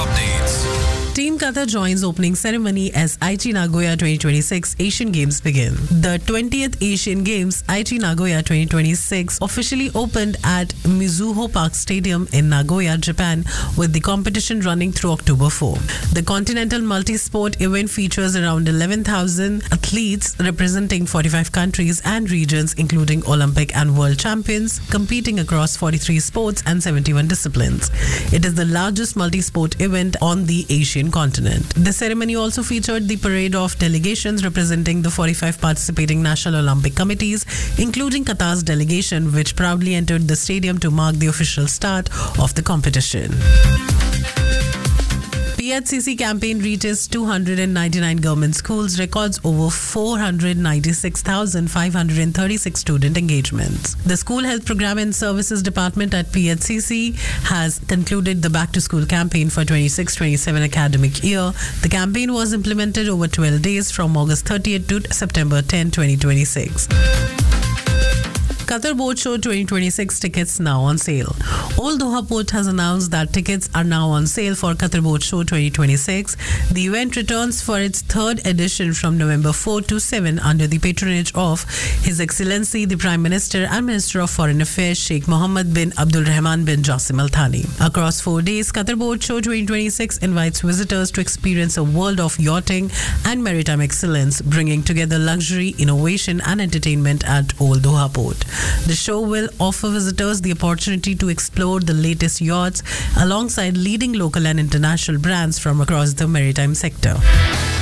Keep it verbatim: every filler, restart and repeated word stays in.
updates. Team Qatar joins opening ceremony as Aichi Nagoya twenty twenty-six Asian Games begin. The twentieth Asian Games Aichi Nagoya twenty twenty-six officially opened at Mizuho Park Stadium in Nagoya, Japan, with the competition running through October fourth. The Continental Multi-Sport event features around eleven thousand athletes representing forty-five countries and regions, including Olympic and world champions, competing across forty-three sports and seventy-one disciplines. It is the largest multi-sport event on the Asian continent. The ceremony also featured the parade of delegations representing the forty-five participating National Olympic Committees, including Qatar's delegation, which proudly entered the stadium to mark the official start of the competition. P H C C campaign reaches two hundred ninety-nine government schools, records over four hundred ninety-six thousand five hundred thirty-six student engagements. The School Health Program and Services Department at P H C C has concluded the Back to School campaign for twenty-six twenty-seven academic year. The campaign was implemented over twelve days from August thirtieth to September tenth, twenty twenty-six. Qatar Boat Show twenty twenty-six tickets now on sale. Old Doha Port has announced that tickets are now on sale for Qatar Boat Show twenty twenty-six. The event returns for its third edition from November fourth to seventh under the patronage of His Excellency the Prime Minister and Minister of Foreign Affairs Sheikh Mohammed bin Abdul Rahman bin Jassim Al Thani. Across four days, Qatar Boat Show twenty twenty-six invites visitors to experience a world of yachting and maritime excellence, bringing together luxury, innovation and entertainment at Old Doha Port. The show will offer visitors the opportunity to explore the latest yachts alongside leading local and international brands from across the maritime sector.